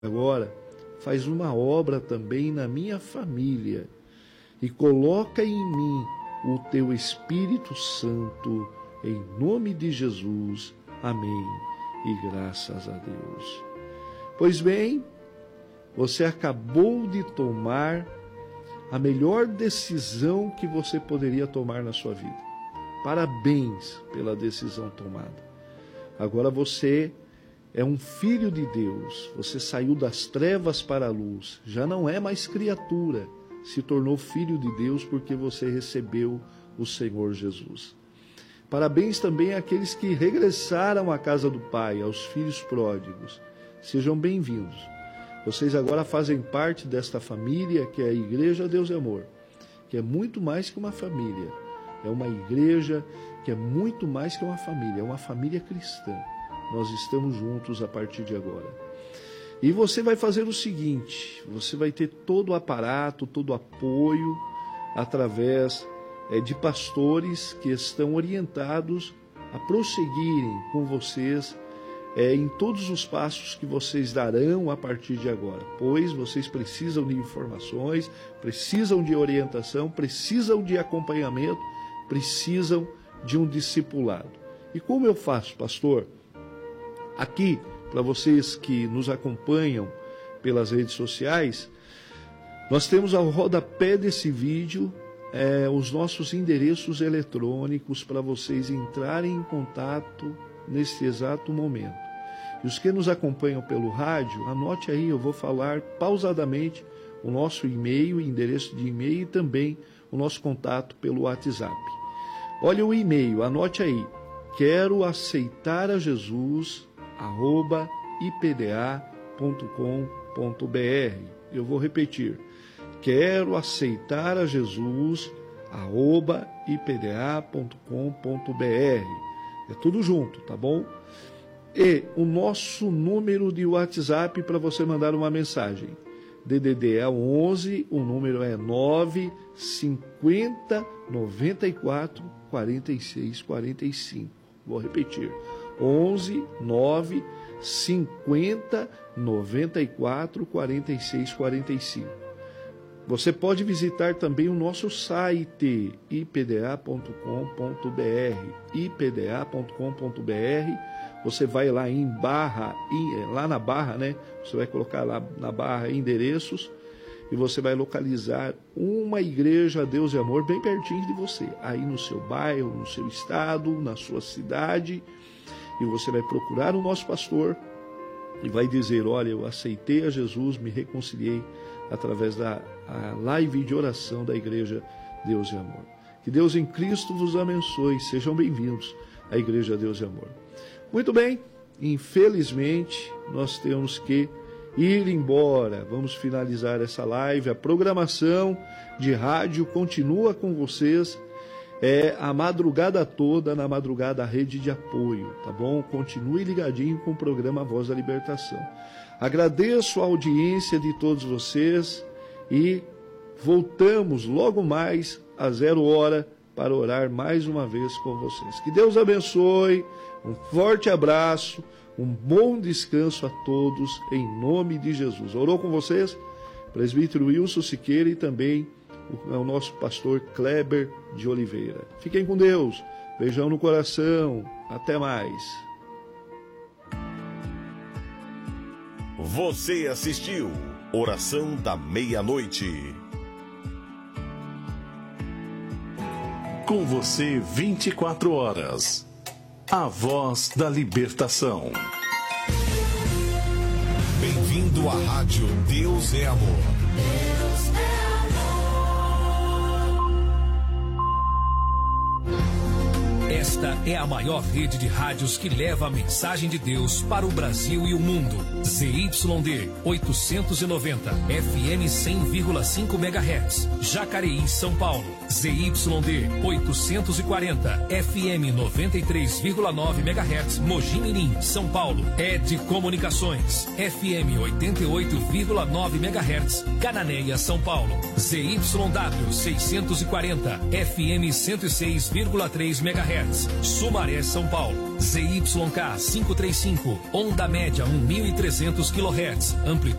agora, faz uma obra também na minha família e coloca em mim o teu Espírito Santo, em nome de Jesus. Amém. E graças a Deus. Pois bem, você acabou de tomar a melhor decisão que você poderia tomar na sua vida. Parabéns pela decisão tomada. Agora você é um filho de Deus. Você saiu das trevas para a luz. Já não é mais criatura. Se tornou filho de Deus porque você recebeu o Senhor Jesus. Parabéns também àqueles que regressaram à casa do Pai, aos filhos pródigos. Sejam bem-vindos. Vocês agora fazem parte desta família que é a Igreja Deus e Amor, que é muito mais que uma família. É uma igreja que é muito mais que uma família. É uma família cristã. Nós estamos juntos a partir de agora. E você vai fazer o seguinte, você vai ter todo o aparato, todo o apoio através de pastores que estão orientados a prosseguirem com vocês em todos os passos que vocês darão a partir de agora, pois vocês precisam de informações, precisam de orientação, precisam de acompanhamento, precisam de um discipulado. E como eu faço, pastor? Aqui, para vocês que nos acompanham pelas redes sociais, nós temos ao rodapé desse vídeo os nossos endereços eletrônicos para vocês entrarem em contato nesse exato momento. E os que nos acompanham pelo rádio, anote aí, eu vou falar pausadamente o nosso e-mail, endereço de e-mail e também o nosso contato pelo WhatsApp. Olha o e-mail, anote aí, quero aceitar a Jesus, @ipda.com.br. Eu vou repetir. Quero aceitar a Jesus, @ipda.com.br. É tudo junto, tá bom? E o nosso número de WhatsApp para você mandar uma mensagem. DDD é 11, o número é 950 94 46 45. Vou repetir. 11 9 50 94 46 45. Você pode visitar também o nosso site ipda.com.br. ipda.com.br. Você vai lá lá na barra, né? Você vai colocar lá na barra endereços e você vai localizar uma igreja Deus e Amor bem pertinho de você, aí no seu bairro, no seu estado, na sua cidade. E você vai procurar o nosso pastor e vai dizer, olha, eu aceitei a Jesus, me reconciliei através da live de oração da Igreja Deus e Amor. Que Deus em Cristo vos abençoe. Sejam bem-vindos à Igreja Deus e Amor. Muito bem, infelizmente nós temos que ir embora. Vamos finalizar essa live. A programação de rádio continua com vocês. A madrugada toda, na madrugada, a rede de apoio, tá bom? Continue ligadinho com o programa Voz da Libertação. Agradeço a audiência de todos vocês e voltamos logo mais às 00h para orar mais uma vez com vocês. Que Deus abençoe, um forte abraço, um bom descanso a todos, em nome de Jesus. Orou com vocês? Presbítero Wilson Siqueira e também o nosso pastor Kleber de Oliveira. Fiquem com Deus. Beijão no coração. Até mais. Você assistiu Oração da Meia-Noite. Com você 24 horas. A Voz da Libertação. Bem-vindo à Rádio Deus é Amor. Esta é a maior rede de rádios que leva a mensagem de Deus para o Brasil e o mundo. ZYD 890, FM 100,5 MHz, Jacareí, São Paulo. ZYD 840, FM 93,9 MHz, Mogi Mirim, São Paulo. ED Comunicações, FM 88,9 MHz, Cananéia, São Paulo. ZYW 640, FM 106,3 MHz, Sumaré, São Paulo. ZYK 535, onda média 1.300 kHz, amplitude